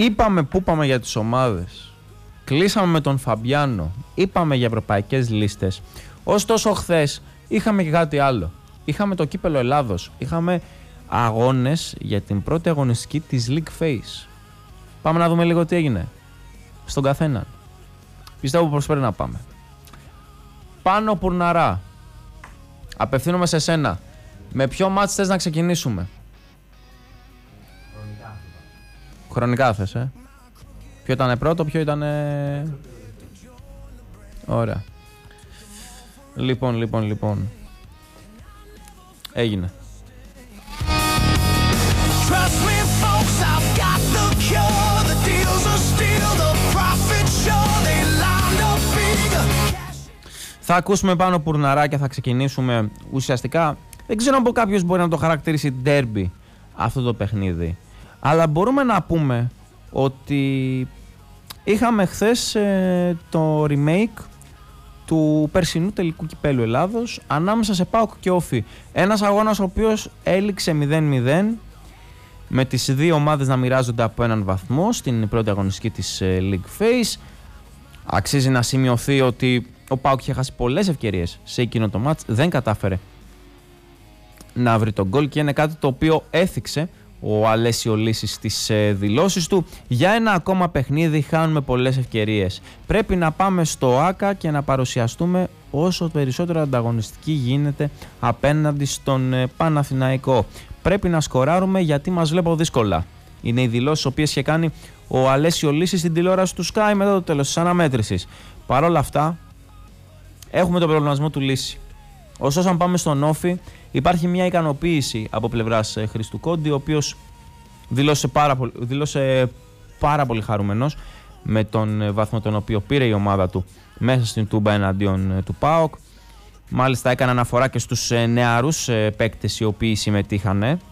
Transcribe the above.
Είπαμε που είπαμε για τις ομάδες. Κλείσαμε με τον Φαμπιάνο. Είπαμε για ευρωπαϊκές λίστες. Ωστόσο, χθες είχαμε και κάτι άλλο. Είχαμε το κύπελο Ελλάδος. Είχαμε αγώνες για την πρώτη αγωνιστική της League Phase. Πάμε να δούμε λίγο τι έγινε στον καθέναν. Πιστεύω πως πρέπει να πάμε. Πάνο Πουρναρά. Απευθύνομαι σε σένα. Με ποιο μάτς θες να ξεκινήσουμε? Χρονικά θες, Ποιο ήταν πρώτο, ποιο ήταν... Ωραία. Λοιπόν. Έγινε. Θα ακούσουμε Πάνο Πουρναρά και θα ξεκινήσουμε ουσιαστικά. Δεν ξέρω αν κάποιος μπορεί να το χαρακτηρίσει derby αυτό το παιχνίδι. Αλλά μπορούμε να πούμε ότι είχαμε χθες το remake του περσινού τελικού κυπέλου Ελλάδος ανάμεσα σε ΠΑΟΚ και Όφη. Ένας αγώνας ο οποίος έληξε 0-0 με τις δύο ομάδες να μοιράζονται από έναν βαθμό στην πρώτη αγωνιστική της League Phase. Αξίζει να σημειωθεί ότι ο ΠΑΟΚ είχε χάσει πολλές ευκαιρίες σε εκείνο το μάτς, δεν κατάφερε να βρει τον γκολ και είναι κάτι το οποίο έθιξε ο Αλέσιο Λύσης στις δηλώσεις του. Για ένα ακόμα παιχνίδι χάνουμε πολλές ευκαιρίες. Πρέπει να πάμε στο ΆΚΑ και να παρουσιαστούμε όσο περισσότερο ανταγωνιστική γίνεται απέναντι στον Παναθηναϊκό. Πρέπει να σκοράρουμε γιατί μας βλέπω δύσκολα. Είναι οι δηλώσεις οποίες είχε κάνει ο Αλέσιο Λύσης στην τηλεόραση του Sky μετά το τέλος της αναμέτρησης. Παρ' όλα αυτά έχουμε τον προβληματισμό του Λύση. Ωστόσο, αν πάμε στον Όφη, υπάρχει μια ικανοποίηση από πλευράς Χρήστου Κόντι, ο οποίος δήλωσε πάρα πολύ χαρούμενος με τον βαθμό τον οποίο πήρε η ομάδα του μέσα στην Τούμπα εναντίον του ΠΑΟΚ. Μάλιστα έκανε αναφορά και στους νεαρούς παίκτες οι οποίοι συμμετείχανε